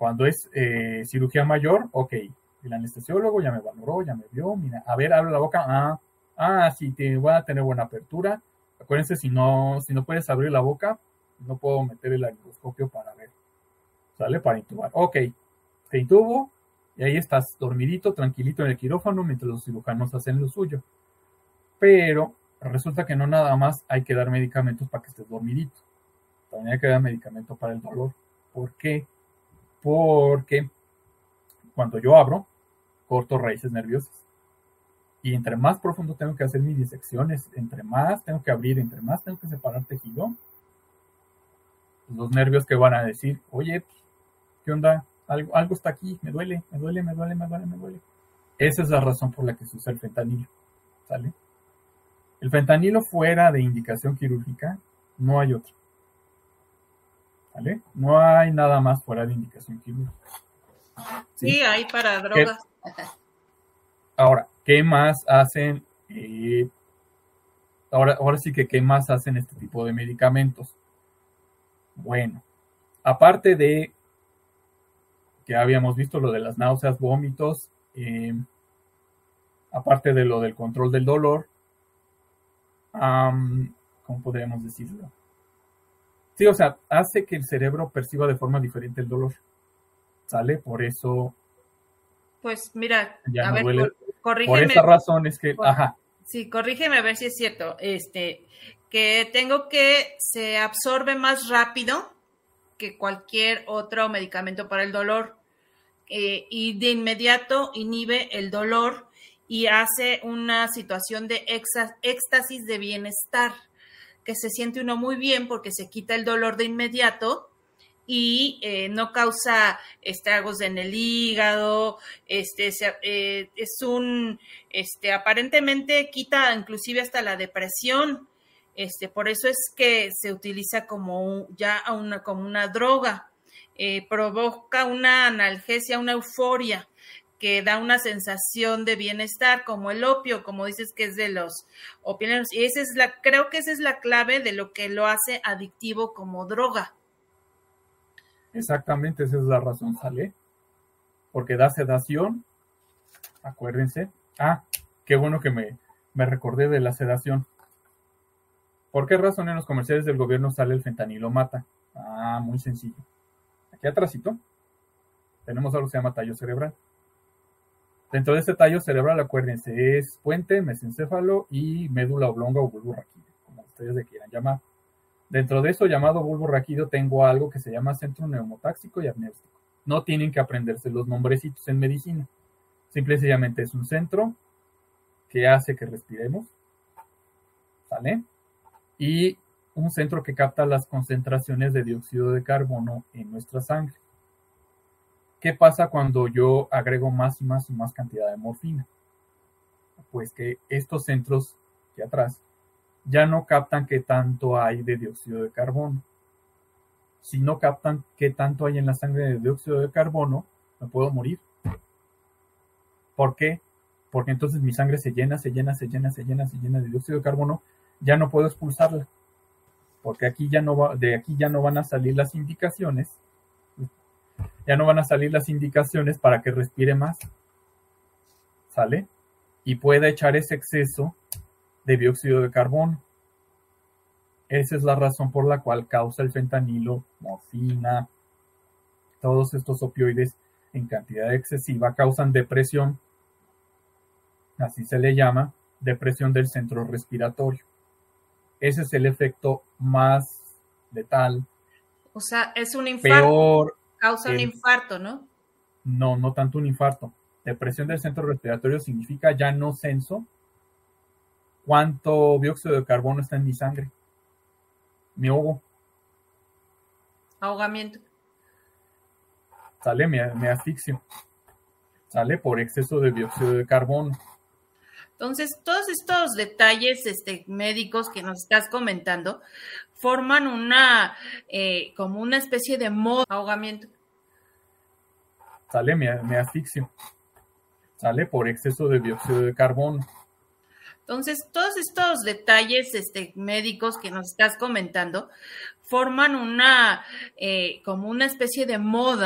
Cuando es cirugía mayor, ok, el anestesiólogo ya me valoró, ya me vio, mira, a ver, abre la boca, sí, voy a tener buena apertura. Acuérdense, si no puedes abrir la boca, no puedo meter el laringoscopio para ver, ¿sale? Para intubar. Ok, te intubo y ahí estás dormidito, tranquilito en el quirófano mientras los cirujanos hacen lo suyo. Pero resulta que no nada más hay que dar medicamentos para que estés dormidito. También hay que dar medicamento para el dolor. ¿Por qué? Porque cuando yo abro, corto raíces nerviosas. Y entre más profundo tengo que hacer mis disecciones, entre más tengo que abrir, entre más tengo que separar tejido, los nervios que van a decir, oye, ¿qué onda? Algo está aquí, me duele. Esa es la razón por la que se usa el fentanilo, ¿sale? El fentanilo fuera de indicación quirúrgica, no hay otro, ¿vale? No hay nada más fuera de indicación quirúrgica. Sí, hay para drogas. Ahora, ¿qué más hacen? Ahora sí que, ¿qué más hacen este tipo de medicamentos? Bueno, aparte de que habíamos visto lo de las náuseas, vómitos, aparte de lo del control del dolor, ¿cómo podríamos decirlo? Sí, o sea, hace que el cerebro perciba de forma diferente el dolor, ¿sale? Por eso... Pues mira, ya a no ver, duele. corrígeme. Por esa razón es que... Ajá. Sí, corrígeme a ver si es cierto. Que se absorbe más rápido que cualquier otro medicamento para el dolor. Y de inmediato inhibe el dolor y hace una situación de éxtasis de bienestar, que se siente uno muy bien porque se quita el dolor de inmediato y no causa estragos en el hígado, aparentemente quita inclusive hasta la depresión, por eso es que se utiliza como una droga. Provoca una analgesia, una euforia que da una sensación de bienestar, como el opio, como dices que es de los opioides, y creo que esa es la clave de lo que lo hace adictivo como droga. Exactamente, esa es la razón, ¿sale? Porque da sedación, acuérdense. Qué bueno que me recordé de la sedación. ¿Por qué razón en los comerciales del gobierno sale el fentanilo mata? Muy sencillo. Aquí atrásito tenemos algo que se llama tallo cerebral. Dentro de este tallo cerebral, acuérdense, es puente, mesencéfalo y médula oblonga o bulbo raquídeo, como ustedes le quieran llamar. Dentro de eso llamado bulbo raquídeo tengo algo que se llama centro neumotáxico y apnéustico. No tienen que aprenderse los nombrecitos en medicina. Simple y sencillamente es un centro que hace que respiremos, ¿sale? Y un centro que capta las concentraciones de dióxido de carbono en nuestra sangre. ¿Qué pasa cuando yo agrego más y más y más cantidad de morfina? Pues que estos centros aquí atrás ya no captan qué tanto hay de dióxido de carbono. Si no captan qué tanto hay en la sangre de dióxido de carbono, me puedo morir. ¿Por qué? Porque entonces mi sangre se llena de dióxido de carbono, ya no puedo expulsarla. Porque de aquí ya no van a salir las indicaciones. Ya no van a salir las indicaciones para que respire más. ¿Sale? Y pueda echar ese exceso de dióxido de carbono. Esa es la razón por la cual causa el fentanilo, morfina, todos estos opioides en cantidad excesiva causan depresión. Así se le llama, depresión del centro respiratorio. Ese es el efecto más letal. O sea, es un infarto. Peor. Causa un infarto, ¿no? No tanto un infarto. Depresión del centro respiratorio significa ya no censo cuánto dióxido de carbono está en mi sangre. Me ahogo. Ahogamiento. ¿Sale? Me asfixio. ¿Sale? Por exceso de dióxido de carbono. Entonces, todos estos detalles médicos que nos estás comentando forman como una especie de modo ahogamiento. ¿Sale? Me asfixio. ¿Sale? Por exceso de dióxido de carbono. Entonces, todos estos detalles médicos que nos estás comentando forman como una especie de moda